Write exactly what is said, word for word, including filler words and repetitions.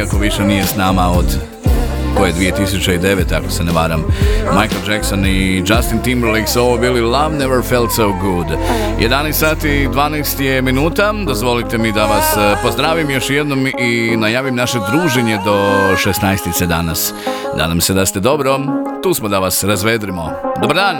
Ako više nije s nama od koje dvije tisuće devete. ako se ne varam. Michael Jackson i Justin Timberlake su ovo bili Love Never Felt So Good. jedanaest sati i dvanaest je minuta. Dozvolite mi da vas pozdravim još jednom i najavim naše druženje do šesnaestice danas. Nadam se da ste dobro. Tu smo da vas razvedrimo. Dobar dan!